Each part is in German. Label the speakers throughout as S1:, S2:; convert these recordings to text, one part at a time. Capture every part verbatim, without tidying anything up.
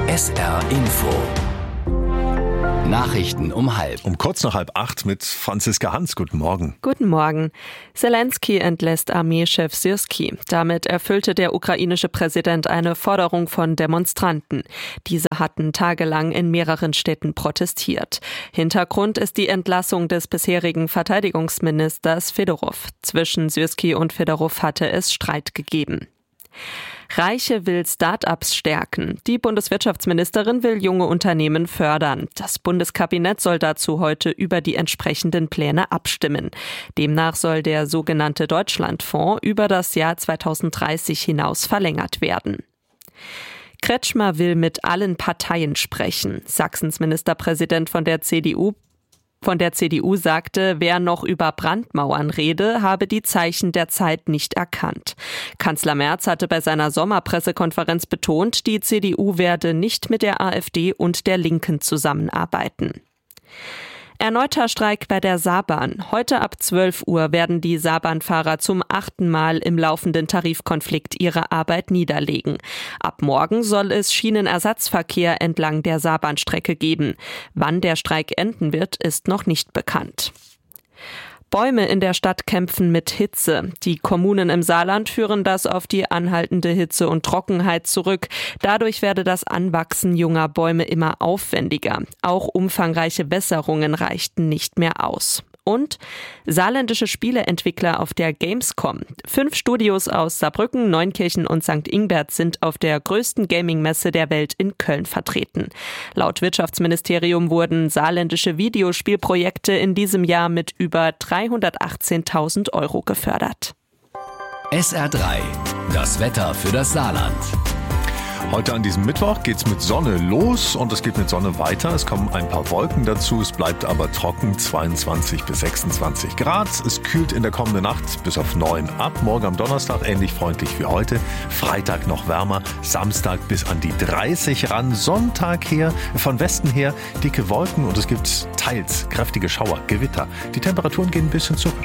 S1: S R Info. Nachrichten um halb.
S2: Um kurz nach halb acht mit Franziska Hans. Guten Morgen.
S3: Guten Morgen. Selenskyj entlässt Armeechef Syrskij. Damit erfüllte der ukrainische Präsident eine Forderung von Demonstranten. Diese hatten tagelang in mehreren Städten protestiert. Hintergrund ist die Entlassung des bisherigen Verteidigungsministers Fedorov. Zwischen Syrskij und Fedorov hatte es Streit gegeben. Reiche will Start-ups stärken. Die Bundeswirtschaftsministerin will junge Unternehmen fördern. Das Bundeskabinett soll dazu heute über die entsprechenden Pläne abstimmen. Demnach soll der sogenannte Deutschlandfonds über das Jahr zweitausenddreißig hinaus verlängert werden. Kretschmer will mit allen Parteien sprechen. Sachsens Ministerpräsident von der C D U Von der C D U sagte, wer noch über Brandmauern rede, habe die Zeichen der Zeit nicht erkannt. Kanzler Merz hatte bei seiner Sommerpressekonferenz betont, die C D U werde nicht mit der AfD und der Linken zusammenarbeiten. Erneuter Streik bei der Saarbahn. Heute ab zwölf Uhr werden die Saarbahnfahrer zum achten Mal im laufenden Tarifkonflikt ihre Arbeit niederlegen. Ab morgen soll es Schienenersatzverkehr entlang der Saarbahnstrecke geben. Wann der Streik enden wird, ist noch nicht bekannt. Bäume in der Stadt kämpfen mit Hitze. Die Kommunen im Saarland führen das auf die anhaltende Hitze und Trockenheit zurück. Dadurch werde das Anwachsen junger Bäume immer aufwendiger. Auch umfangreiche Wässerungen reichten nicht mehr aus. Und saarländische Spieleentwickler auf der Gamescom. Fünf Studios aus Saarbrücken, Neunkirchen und Sankt Ingbert sind auf der größten Gaming-Messe der Welt in Köln vertreten. Laut Wirtschaftsministerium wurden saarländische Videospielprojekte in diesem Jahr mit über dreihundertachtzehntausend Euro gefördert.
S1: S R drei, das Wetter für das Saarland.
S2: Heute an diesem Mittwoch geht's mit Sonne los und es geht mit Sonne weiter. Es kommen ein paar Wolken dazu, es bleibt aber trocken, zweiundzwanzig bis sechsundzwanzig Grad. Es kühlt in der kommenden Nacht bis auf neun ab. Morgen am Donnerstag ähnlich freundlich wie heute. Freitag noch wärmer, Samstag bis an die dreißig ran. Sonntag her, von Westen her dicke Wolken und es gibt teils kräftige Schauer, Gewitter. Die Temperaturen gehen ein bisschen zurück.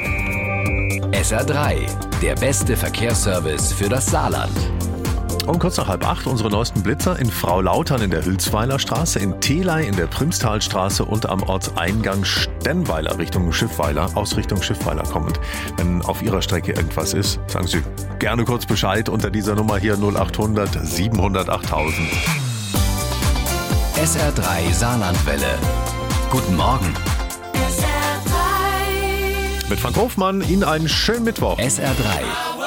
S1: S R drei, der beste Verkehrsservice für das Saarland.
S2: Um kurz nach halb acht unsere neuesten Blitzer in Fraulautern in der Hülsweiler Straße, in Telei in der Primstalstraße und am Ortseingang Stennweiler Richtung Schiffweiler, aus Richtung Schiffweiler kommend. Wenn auf Ihrer Strecke irgendwas ist, sagen Sie gerne kurz Bescheid unter dieser Nummer hier null achthundert siebenhundert achttausend.
S1: S R drei Saarlandwelle. Guten Morgen.
S2: Mit Frank Hofmann Ihnen einen schönen Mittwoch.
S1: S R drei.